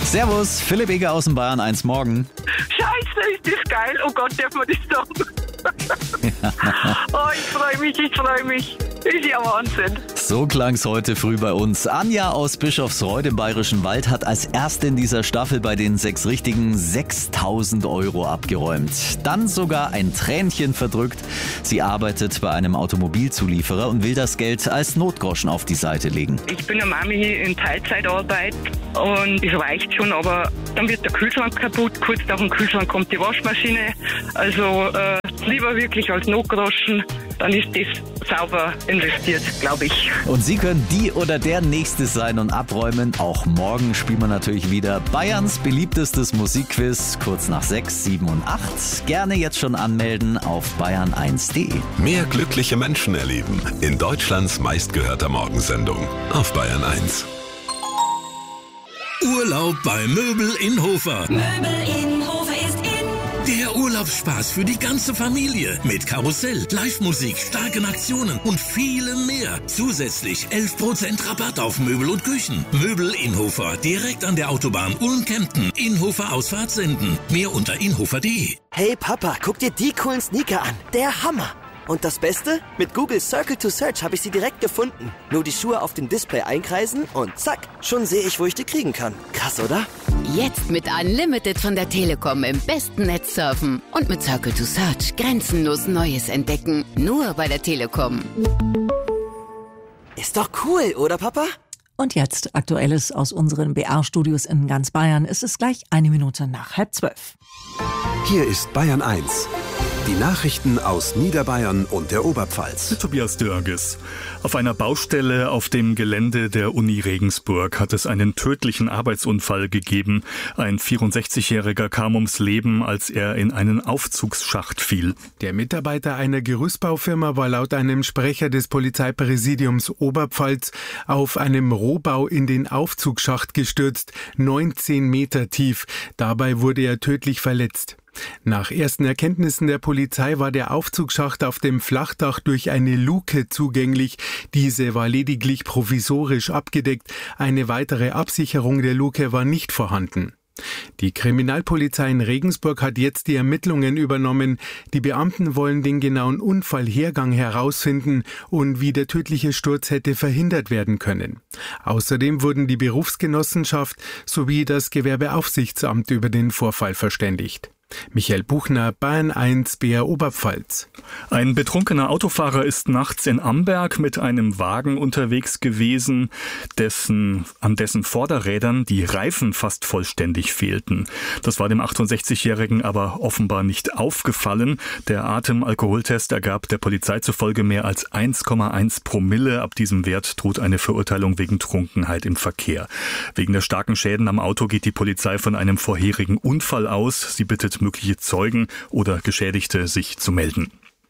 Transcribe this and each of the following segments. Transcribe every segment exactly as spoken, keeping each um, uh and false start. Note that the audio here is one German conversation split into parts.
Servus, Philipp Eger aus dem Bayern eins Morgen. Scheiße, ist das geil. Oh Gott, darf man das sagen? Oh, ich freue mich, ich freue mich. Ist ja Wahnsinn. So klang's heute früh bei uns. Anja aus Bischofsreuth im Bayerischen Wald hat als erste in dieser Staffel bei den sechs Richtigen sechstausend Euro abgeräumt. Dann sogar ein Tränchen verdrückt. Sie arbeitet bei einem Automobilzulieferer und will das Geld als Notgroschen auf die Seite legen. Ich bin eine Mami in Teilzeitarbeit und es reicht schon, aber dann wird der Kühlschrank kaputt. Kurz nach dem Kühlschrank kommt die Waschmaschine. Also äh, lieber wirklich als Notgroschen. Dann ist das sauber investiert, glaube ich. Und Sie können die oder der Nächste sein und abräumen. Auch morgen spielen wir natürlich wieder Bayerns beliebtestes Musikquiz. Kurz nach sechs, sieben und acht. Gerne jetzt schon anmelden auf bayern eins punkt de. Mehr glückliche Menschen erleben in Deutschlands meistgehörter Morgensendung auf Bayern eins. Urlaub bei Möbel in Hofer. Möbel in Hofer ist in. Der Urlaubsspaß für die ganze Familie. Mit Karussell, Live-Musik, starken Aktionen und vielem mehr. Zusätzlich elf Prozent Rabatt auf Möbel und Küchen. Möbel in Hofer, direkt an der Autobahn Ulm-Kempten. Inhofer Ausfahrt senden. Mehr unter inhofer punkt de. Hey Papa, guck dir die coolen Sneaker an. Der Hammer. Und das Beste? Mit Google Circle to Search habe ich sie direkt gefunden. Nur die Schuhe auf dem Display einkreisen und zack, schon sehe ich, wo ich die kriegen kann. Krass, oder? Jetzt mit Unlimited von der Telekom im besten Netz surfen. Und mit Circle to Search grenzenlos Neues entdecken. Nur bei der Telekom. Ist doch cool, oder Papa? Und jetzt Aktuelles aus unseren B R-Studios in ganz Bayern. Es ist gleich eine Minute nach halb zwölf. Hier ist Bayern eins. Die Nachrichten aus Niederbayern und der Oberpfalz. Tobias Dörges. Auf einer Baustelle auf dem Gelände der Uni Regensburg hat es einen tödlichen Arbeitsunfall gegeben. Ein vierundsechzigjähriger kam ums Leben, als er in einen Aufzugsschacht fiel. Der Mitarbeiter einer Gerüstbaufirma war laut einem Sprecher des Polizeipräsidiums Oberpfalz auf einem Rohbau in den Aufzugsschacht gestürzt, neunzehn Meter tief. Dabei wurde er tödlich verletzt. Nach ersten Erkenntnissen der Polizei war der Aufzugsschacht auf dem Flachdach durch eine Luke zugänglich. Diese war lediglich provisorisch abgedeckt. Eine weitere Absicherung der Luke war nicht vorhanden. Die Kriminalpolizei in Regensburg hat jetzt die Ermittlungen übernommen. Die Beamten wollen den genauen Unfallhergang herausfinden und wie der tödliche Sturz hätte verhindert werden können. Außerdem wurden die Berufsgenossenschaft sowie das Gewerbeaufsichtsamt über den Vorfall verständigt. Michael Buchner, Bayern eins, B R Oberpfalz. Ein betrunkener Autofahrer ist nachts in Amberg mit einem Wagen unterwegs gewesen, dessen, an dessen Vorderrädern die Reifen fast vollständig fehlten. Das war dem achtundsechzigjährigen aber offenbar nicht aufgefallen. Der Atemalkoholtest ergab der Polizei zufolge mehr als eins Komma eins Promille. Ab diesem Wert droht eine Verurteilung wegen Trunkenheit im Verkehr. Wegen der starken Schäden am Auto geht die Polizei von einem vorherigen Unfall aus. Sie bittet mögliche Zeugen oder Geschädigte, sich zu melden.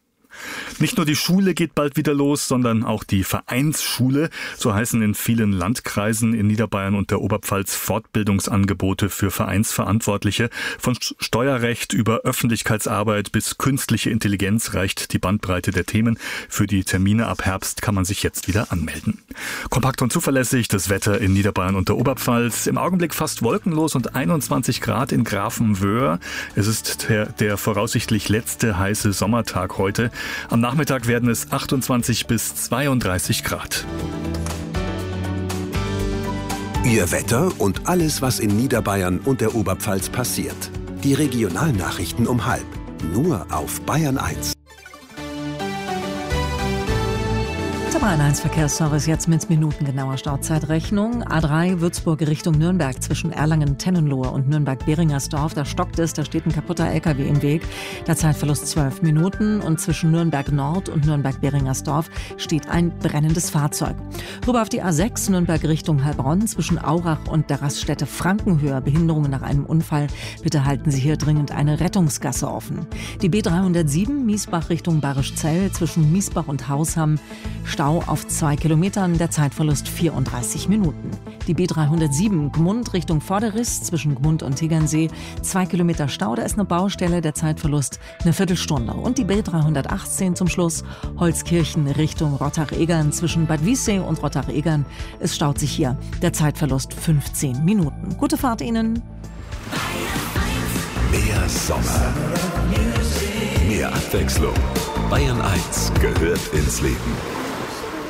Nicht nur die Schule geht bald wieder los, sondern auch die Vereinsschule. So heißen in vielen Landkreisen in Niederbayern und der Oberpfalz Fortbildungsangebote für Vereinsverantwortliche. Von Steuerrecht über Öffentlichkeitsarbeit bis künstliche Intelligenz reicht die Bandbreite der Themen. Für die Termine ab Herbst kann man sich jetzt wieder anmelden. Kompakt und zuverlässig das Wetter in Niederbayern und der Oberpfalz. Im Augenblick fast wolkenlos und einundzwanzig Grad in Grafenwöhr. Es ist der, der voraussichtlich letzte heiße Sommertag heute. Am Nachmittag werden es achtundzwanzig bis zweiunddreißig Grad. Ihr Wetter und alles, was in Niederbayern und der Oberpfalz passiert. Die Regionalnachrichten um halb. Nur auf Bayern eins. Der Bayern eins Verkehrsservice jetzt mit minutengenauer Stauzeitrechnung. A drei Würzburg Richtung Nürnberg zwischen Erlangen-Tennenlohe und Nürnberg-Beringersdorf. Da stockt es, da steht ein kaputter L K W im Weg. Der Zeitverlust zwölf Minuten. Und zwischen Nürnberg-Nord und Nürnberg-Beringersdorf steht ein brennendes Fahrzeug. Rüber auf die A sechs Nürnberg Richtung Heilbronn zwischen Aurach und der Raststätte Frankenhöhe. Behinderungen nach einem Unfall. Bitte halten Sie hier dringend eine Rettungsgasse offen. Die B dreihundertsieben Miesbach Richtung Barischzell zwischen Miesbach und Hausham. Stau Stau auf zwei Kilometern, der Zeitverlust vierunddreißig Minuten. Die B dreihundertsieben Gmund Richtung Vorderriss zwischen Gmund und Tegernsee, zwei Kilometer Stau, da ist eine Baustelle, der Zeitverlust eine Viertelstunde. Und die B dreihundertachtzehn zum Schluss, Holzkirchen Richtung Rottach-Egern zwischen Bad Wiessee und Rottach-Egern. Es staut sich hier, der Zeitverlust fünfzehn Minuten. Gute Fahrt Ihnen! Mehr Sommer. Mehr Abwechslung. Bayern eins gehört ins Leben.